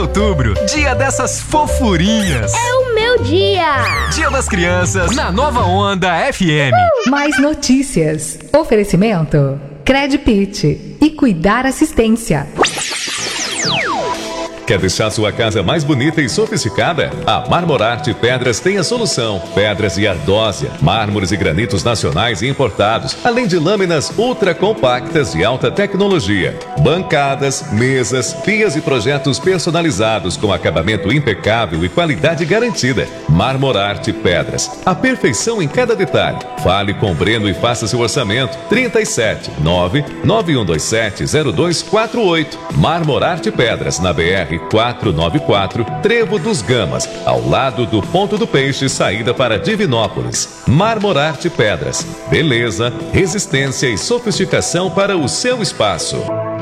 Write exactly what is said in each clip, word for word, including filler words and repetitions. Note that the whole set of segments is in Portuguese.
outubro, dia dessas fofurinhas. É o meu dia. Dia das Crianças, na Nova Onda F M. Uh! Mais notícias. Oferecimento Credpit e Cuidar Assistência. Quer deixar sua casa mais bonita e sofisticada? A Marmorarte Pedras tem a solução. Pedras e ardósia, mármores e granitos nacionais e importados, além de lâminas ultra compactas de alta tecnologia. Bancadas, mesas, pias e projetos personalizados com acabamento impecável e qualidade garantida. Marmorarte Pedras. A perfeição em cada detalhe. Fale com o Breno e faça seu orçamento. trinta e sete, nove nove um dois sete, zero dois quatro oito. Marmorarte Pedras, na B R quatrocentos e noventa e quatro, Trevo dos Gamas, ao lado do Ponto do Peixe, saída para Divinópolis. Marmorarte Pedras. Beleza, resistência e sofisticação para o seu espaço.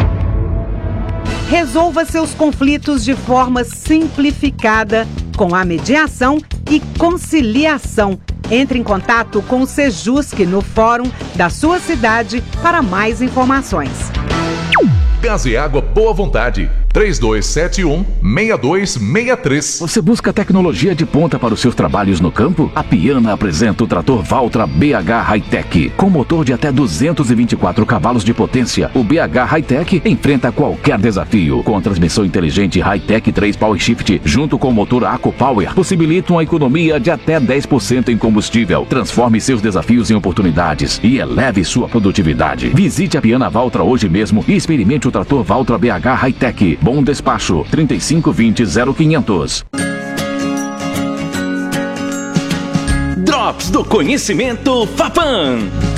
Resolva seus conflitos de forma simplificada com a mediação e conciliação. Entre em contato com o Sejusc no fórum da sua cidade para mais informações. Gás e Água Boa Vontade. três dois sete um, seis dois seis três. Você busca tecnologia de ponta para os seus trabalhos no campo? A Piana apresenta o trator Valtra B H High-Tech. Com motor de até duzentos e vinte e quatro cavalos de potência, o B H High-Tech enfrenta qualquer desafio. Com a transmissão inteligente High-Tech três Power Shift, junto com o motor AcoPower, possibilita uma economia de até dez por cento em combustível. Transforme seus desafios em oportunidades e eleve sua produtividade. Visite a Piana Valtra hoje mesmo e experimente o trator Valtra B H High-Tech. Bom Despacho, trinta e cinco vinte, zero quinhentos. Drops do Conhecimento Fapam.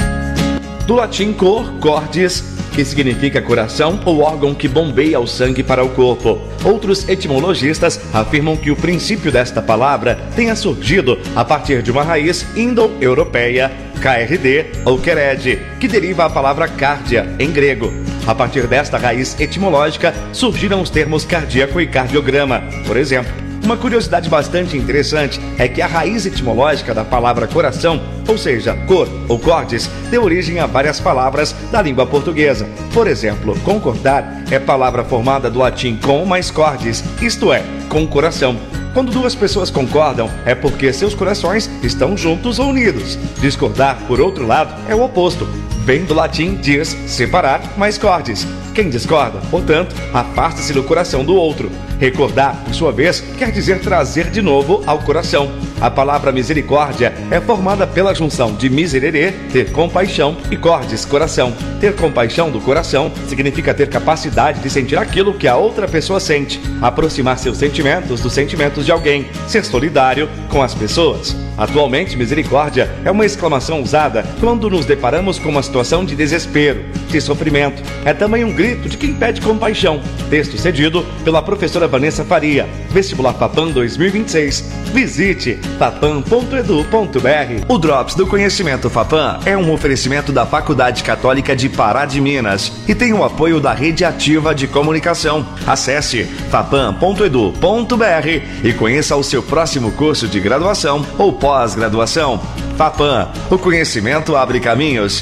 Do latim cor, cordis, que significa coração ou órgão que bombeia o sangue para o corpo. Outros etimologistas afirmam que o princípio desta palavra tenha surgido a partir de uma raiz indo-europeia, K R D ou quered, que deriva a palavra cardia em grego. A partir desta raiz etimológica surgiram os termos cardíaco e cardiograma, por exemplo. Uma curiosidade bastante interessante é que a raiz etimológica da palavra coração, ou seja, cor ou cordes, deu origem a várias palavras da língua portuguesa. Por exemplo, concordar é palavra formada do latim com mais cordes, isto é, com coração. Quando duas pessoas concordam, é porque seus corações estão juntos ou unidos. Discordar, por outro lado, é o oposto. Vem do latim dis, separar, mais cordes. Quem discorda, portanto, afasta-se do coração do outro. Recordar, por sua vez, quer dizer trazer de novo ao coração. A palavra misericórdia é formada pela junção de miserere, ter compaixão, e cordes, coração. Ter compaixão do coração significa ter capacidade de sentir aquilo que a outra pessoa sente, aproximar seus sentimentos dos sentimentos de alguém, ser solidário com as pessoas. Atualmente, misericórdia é uma exclamação usada quando nos deparamos com uma situação de desespero, de sofrimento. É também um grito de quem pede compaixão. Texto cedido pela professora Vanessa Faria. Vestibular Fapam dois mil e vinte e seis. Visite fapam ponto edu ponto br. O Drops do Conhecimento Fapam é um oferecimento da Faculdade Católica de Pará de Minas e tem o apoio da Rede Ativa de Comunicação. Acesse fapam ponto edu ponto br e conheça o seu próximo curso de graduação ou pós-graduação. Fapam, o conhecimento abre caminhos.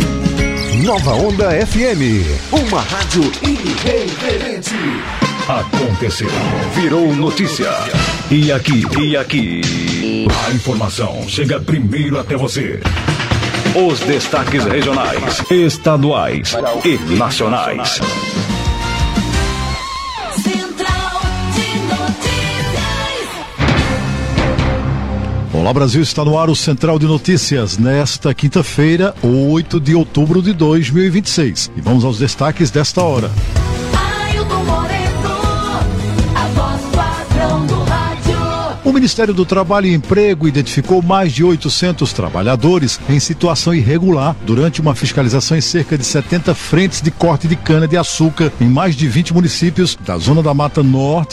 Nova Onda F M, uma rádio irreverente. Aconteceu, virou notícia. E aqui, e aqui, a informação chega primeiro até você. Os destaques regionais, estaduais e nacionais. Olá Brasil, está no ar o Central de Notícias, nesta quinta-feira, oito de outubro de dois mil e vinte e seis. E vamos aos destaques desta hora. O Ministério do Trabalho e Emprego identificou mais de oitocentos trabalhadores em situação irregular durante uma fiscalização em cerca de setenta frentes de corte de cana-de-açúcar em mais de vinte municípios da Zona da Mata Norte